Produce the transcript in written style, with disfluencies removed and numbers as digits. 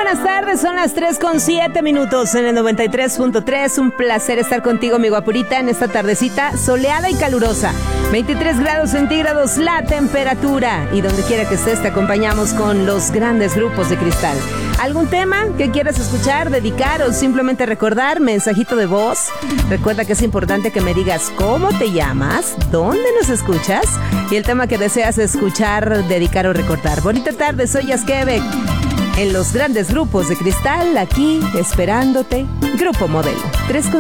buenas tardes, son las 3:07 en el 93.3. Un placer estar contigo, mi guapurita, en esta tardecita soleada y calurosa. 23 grados centígrados la temperatura, y donde quiera que estés te acompañamos con los grandes grupos de Cristal. ¿Algún tema que quieras escuchar, dedicar o simplemente recordar? Mensajito de voz. Recuerda que es importante que me digas cómo te llamas, dónde nos escuchas y el tema que deseas escuchar, dedicar o recordar. Bonita tarde, soy Quebec. En los grandes grupos de Cristal, aquí esperándote, Grupo Modelo.